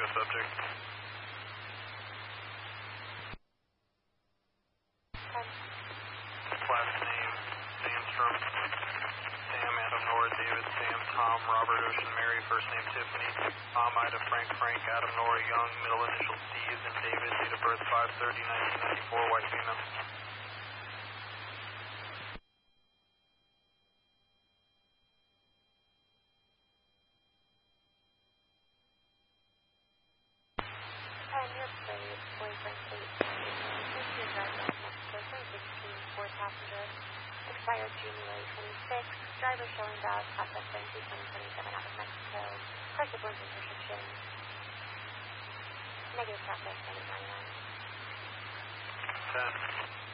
the subject. Last name, Sandstrom. Sam, Adam, Nora, David, Sam, Tom, Robert, Ocean, Mary, first name Tiffany. Tom, Ida, Frank, Adam, Nora, Young, middle initial C as in David, date of birth 5/30/1994, white female. And your plate, boyfriend, 8, driver, Mexico, 2016, 4 passenger. Expired January 26th. Driver showing about process 2027 out of Mexico. Car siblings and prescription. Negative process 2021. 10.